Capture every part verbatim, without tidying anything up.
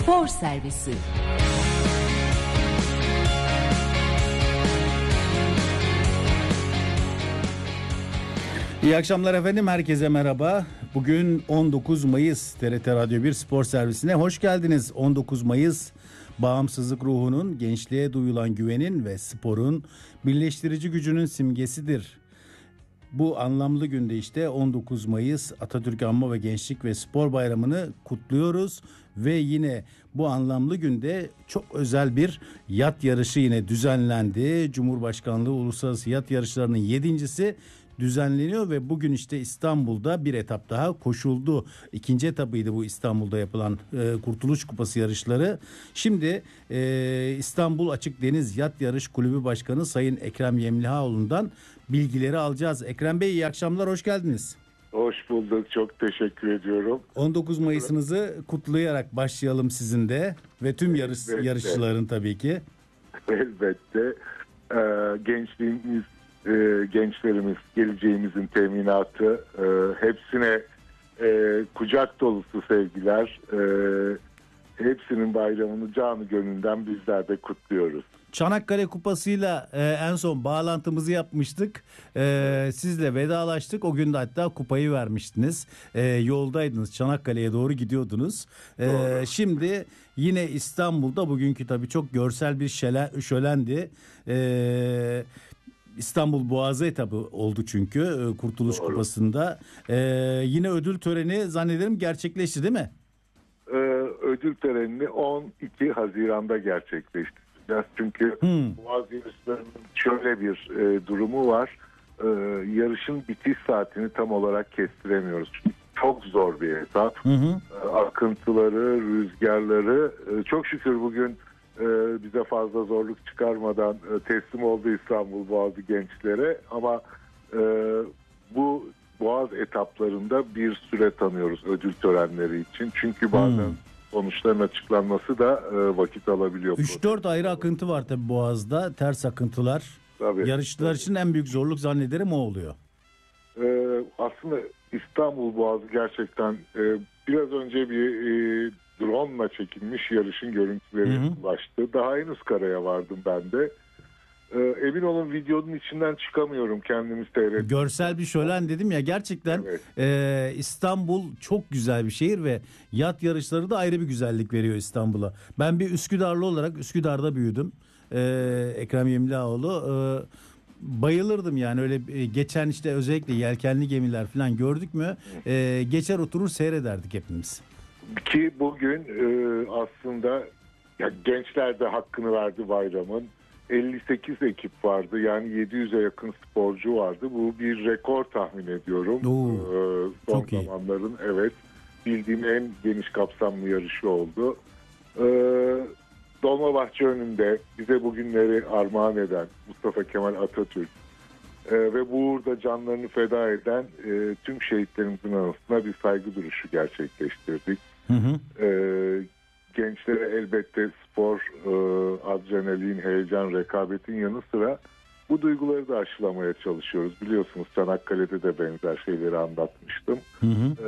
Spor Servisi. İyi akşamlar efendim, herkese merhaba. Bugün on dokuz Mayıs, T R T Radyo bir Spor Servisi'ne hoş geldiniz. on dokuz Mayıs, bağımsızlık ruhunun, gençliğe duyulan güvenin ve sporun birleştirici gücünün simgesidir. Bu anlamlı günde işte on dokuz Mayıs Atatürk Anma ve Gençlik ve Spor Bayramı'nı kutluyoruz. Ve yine bu anlamlı günde çok özel bir yat yarışı yine düzenlendi. Cumhurbaşkanlığı Uluslararası Yat Yarışları'nın yedincisi düzenleniyor ve bugün işte İstanbul'da bir etap daha koşuldu. İkinci etapıydı bu İstanbul'da yapılan e, Kurtuluş Kupası yarışları. Şimdi e, İstanbul Açık Deniz Yat Yarış Kulübü Başkanı Sayın Ekrem Yemlihaoğlu'ndan bilgileri alacağız. Ekrem Bey, iyi akşamlar, hoş geldiniz. Hoş bulduk, çok teşekkür ediyorum. on dokuz Mayıs'ınızı kutlayarak başlayalım sizin de ve tüm yarış, yarışçıların tabii ki. Elbette. Ee, gençliğimiz, e, gençlerimiz, geleceğimizin teminatı, e, hepsine e, kucak dolusu sevgiler. E, hepsinin bayramını canı gönülden bizler de kutluyoruz. Çanakkale Kupası'yla e, en son bağlantımızı yapmıştık. E, sizle vedalaştık. O gün de hatta kupayı vermiştiniz. E, yoldaydınız. Çanakkale'ye doğru gidiyordunuz. E, şimdi yine İstanbul'da bugünkü tabii çok görsel bir şölen, şölendi. E, İstanbul Boğazı etabı oldu çünkü e, Kurtuluş Doğru. Kupası'nda. E, yine ödül töreni zannederim gerçekleşti, değil mi? E, ödül törenini on iki Haziran'da gerçekleşti. Çünkü hmm. Boğaz yarışlarının şöyle bir e, durumu var. E, yarışın bitiş saatini tam olarak kestiremiyoruz. Çok zor bir etap. Hı hı. E, akıntıları, rüzgarları. E, çok şükür bugün e, bize fazla zorluk çıkarmadan e, teslim oldu İstanbul Boğazı gençlere. Ama e, bu Boğaz etaplarında bir süre tanıyoruz ödül törenleri için. Çünkü bazen hmm. sonuçların açıklanması da e, vakit alabiliyor. üç dört ayrı akıntı var tabii Boğaz'da. Ters akıntılar. Tabii. Yarışçılar için en büyük zorluk zannederim o oluyor. Ee, aslında İstanbul Boğazı gerçekten e, biraz önce bir e, drone'la çekilmiş yarışın görüntüleri ulaştı. Daha henüz karaya vardım ben de. Ee, emin olun videonun içinden çıkamıyorum, kendimi seyrediyorum. Görsel bir şölen dedim ya, gerçekten evet. e, İstanbul çok güzel bir şehir ve yat yarışları da ayrı bir güzellik veriyor İstanbul'a. Ben bir Üsküdarlı olarak Üsküdar'da büyüdüm. E, Ekrem Yemlihaoğlu. E, bayılırdım yani, öyle e, geçen işte özellikle yelkenli gemiler falan gördük mü e, geçer oturur seyrederdik hepimiz. Ki bugün e, aslında ya, gençler de hakkını verdi bayramın. elli sekiz ekip vardı, yani yedi yüze yakın sporcu vardı. Bu bir rekor tahmin ediyorum. Oo, ee, son zamanların iyi. Evet bildiğim en geniş kapsamlı yarışı oldu. Ee, Dolmabahçe önünde bize bugünleri armağan eden Mustafa Kemal Atatürk e, ve bu uğurda canlarını feda eden e, tüm şehitlerimizin anısına bir saygı duruşu gerçekleştirdik. Hı hı. Ee, Gençlere elbette spor, e, adrenalin, heyecan, rekabetin yanı sıra bu duyguları da aşılamaya çalışıyoruz. Biliyorsunuz Çanakkale'de de benzer şeyleri anlatmıştım. Hı hı. E,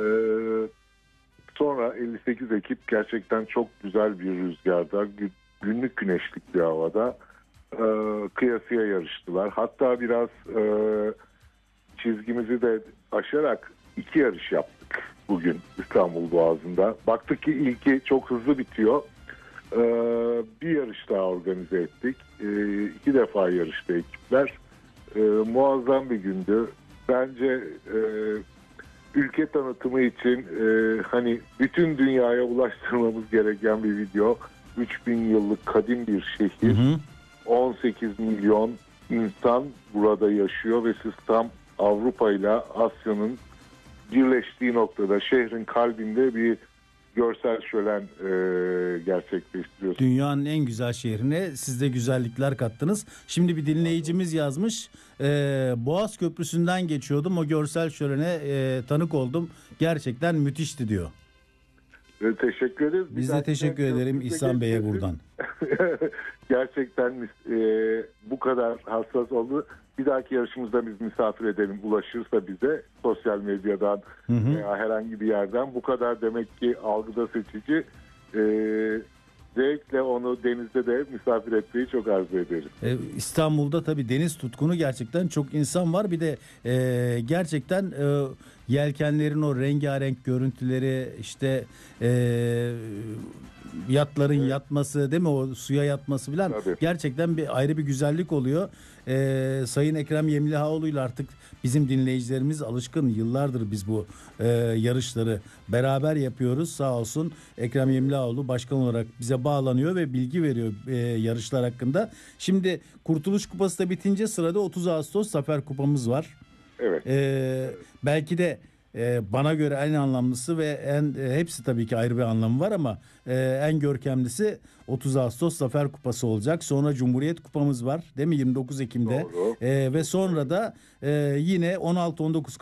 sonra elli sekiz ekip gerçekten çok güzel bir rüzgarda, günlük güneşlik bir havada e, kıyasıya yarıştılar. Hatta biraz e, çizgimizi de aşarak iki yarış yaptık bugün İstanbul Boğazı'nda. Baktık ki ilki çok hızlı bitiyor. Ee, bir yarış daha organize ettik. Ee, iki defa yarıştı ekipler. Ee, muazzam bir gündü. Bence e, ülke tanıtımı için e, hani bütün dünyaya ulaştırmamız gereken bir video. üç bin yıllık kadim bir şehir. Hı hı. on sekiz milyon insan burada yaşıyor ve siz tam Avrupa ile Asya'nın birleştiği noktada, şehrin kalbinde bir görsel şölen e, gerçekleştiriyorsunuz. Dünyanın en güzel şehrine siz de güzellikler kattınız. Şimdi bir dinleyicimiz yazmış. E, Boğaz Köprüsü'nden geçiyordum. O görsel şölene e, tanık oldum. Gerçekten müthişti diyor. E, teşekkür ederiz. Biz de teşekkür ederim İhsan Bey'e buradan. Gerçekten e, bu kadar hassas oldu. Bir dahaki yarışımızda biz misafir edelim, ulaşırsa bize sosyal medyadan hı hı. veya herhangi bir yerden. Bu kadar demek ki algıda seçici. e, zevkle onu denizde de misafir etmeyi çok arzu ederim. Ee, İstanbul'da tabii deniz tutkunu gerçekten çok insan var. Bir de e, gerçekten e, yelkenlerin o rengarenk görüntüleri, işte e, yatların Evet. yatması, değil mi? O suya yatması falan Tabii. gerçekten bir ayrı bir güzellik oluyor. E, Sayın Ekrem Yemlihaoğlu ile artık bizim dinleyicilerimiz alışkın. Yıllardır biz bu e, yarışları beraber yapıyoruz. Sağ olsun Ekrem Yemlihaoğlu başkan olarak bize bağlanıyor ve bilgi veriyor e, yarışlar hakkında. Şimdi Kurtuluş Kupası da bitince sırada otuz Ağustos Zafer Kupamız var. Evet. Ee, belki de e, bana göre en anlamlısı ve en e, hepsi tabii ki ayrı bir anlamı var ama e, en görkemlisi otuz Ağustos Zafer Kupası olacak. Sonra Cumhuriyet Kupamız var, değil mi? yirmi dokuz Ekim'de. Doğru. E, ve sonra da e, yine on altı on dokuz